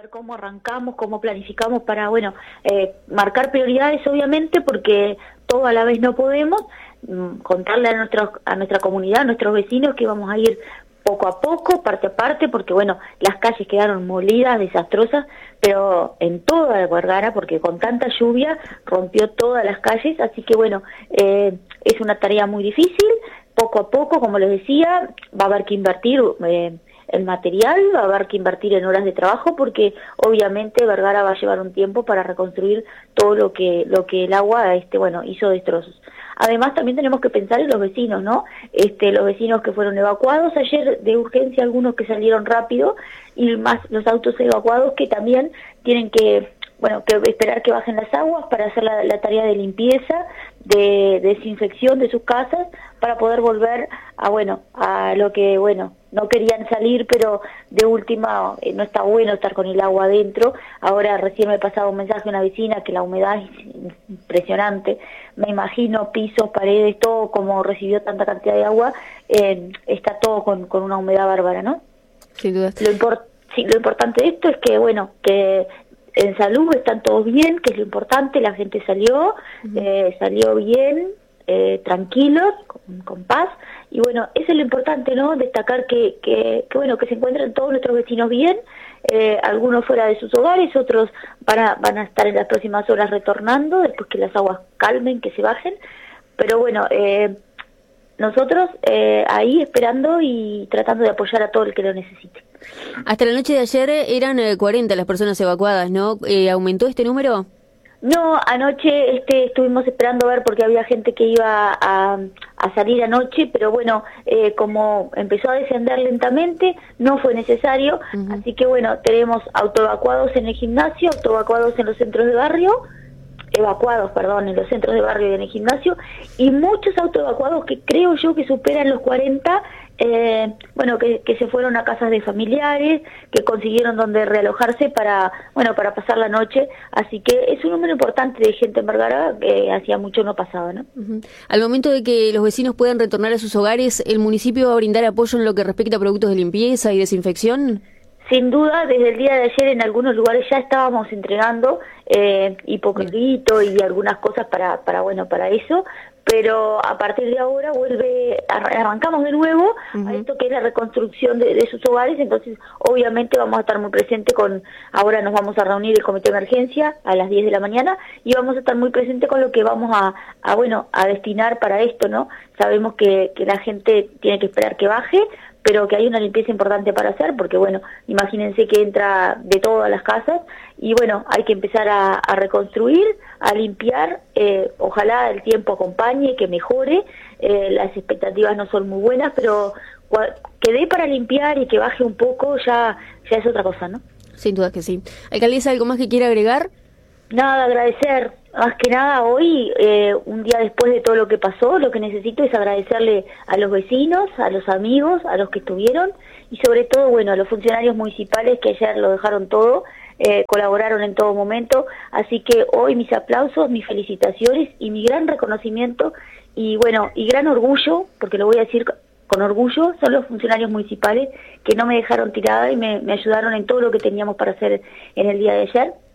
ver cómo arrancamos, cómo planificamos para, bueno, marcar prioridades obviamente, porque todo a la vez no podemos, contarle a nuestra comunidad, a nuestros vecinos que vamos a ir poco a poco, parte a parte, porque bueno, las calles quedaron molidas, desastrosas, pero en toda Vergara, porque con tanta lluvia rompió todas las calles, así que bueno, es una tarea muy difícil. Poco a poco, como les decía, va a haber que invertir el material, va a haber que invertir en horas de trabajo, porque obviamente Vergara va a llevar un tiempo para reconstruir todo lo que el agua hizo destrozos. Además también tenemos que pensar en los vecinos, ¿no? Los vecinos que fueron evacuados ayer de urgencia, algunos que salieron rápido, y más los autos evacuados que también tienen que esperar que bajen las aguas para hacer la tarea de limpieza, de desinfección de sus casas, para poder volver a lo que, no querían salir, pero de última no está bueno estar con el agua adentro. Ahora recién me pasaba un mensaje a una vecina que la humedad es impresionante, me imagino pisos, paredes, todo como recibió tanta cantidad de agua, está todo con una humedad bárbara, ¿no? Sin duda. Lo importante de esto es que, que en salud están todos bien, que es lo importante, la gente salió bien, tranquilos, con paz, y bueno, eso es lo importante, ¿no? Destacar que se encuentran todos nuestros vecinos bien, algunos fuera de sus hogares, otros van a estar en las próximas horas retornando, después que las aguas calmen, que se bajen, pero bueno, nosotros ahí esperando y tratando de apoyar a todo el que lo necesite. Hasta la noche de ayer eran 40 las personas evacuadas, ¿no? ¿Aumentó este número? No, anoche estuvimos esperando a ver porque había gente que iba a salir anoche, pero bueno, como empezó a descender lentamente, no fue necesario, así que bueno, tenemos autoevacuados en el gimnasio, autoevacuados en los centros de barrio, en los centros de barrio y en el gimnasio, y muchos autoevacuados que creo yo que superan los 40, que se fueron a casas de familiares, que consiguieron donde realojarse para pasar la noche, así que es un número importante de gente en Vergara que hacía mucho no pasaba, ¿no? Al momento de que los vecinos puedan retornar a sus hogares, ¿el municipio va a brindar apoyo en lo que respecta a productos de limpieza y desinfección? Sin duda, desde el día de ayer en algunos lugares ya estábamos entregando hipoclorito y algunas cosas para eso, pero a partir de ahora arrancamos de nuevo a esto que es la reconstrucción de sus hogares, entonces obviamente vamos a estar muy presentes ahora nos vamos a reunir el comité de emergencia a las 10 de la mañana y vamos a estar muy presentes con lo que vamos a destinar para esto, ¿no? Sabemos que la gente tiene que esperar que baje, pero que hay una limpieza importante para hacer, porque imagínense que entra de todas las casas, y hay que empezar a reconstruir, a limpiar, ojalá el tiempo acompañe, que mejore, las expectativas no son muy buenas, pero que dé para limpiar y que baje un poco ya es otra cosa, ¿no? Sin duda que sí. Alcaldesa, ¿algo más que quiera agregar? Nada, agradecer. Más que nada hoy, un día después de todo lo que pasó, lo que necesito es agradecerle a los vecinos, a los amigos, a los que estuvieron y sobre todo, a los funcionarios municipales que ayer lo dejaron todo, colaboraron en todo momento. Así que hoy mis aplausos, mis felicitaciones y mi gran reconocimiento y gran orgullo, porque lo voy a decir con orgullo, son los funcionarios municipales que no me dejaron tirada y me ayudaron en todo lo que teníamos para hacer en el día de ayer.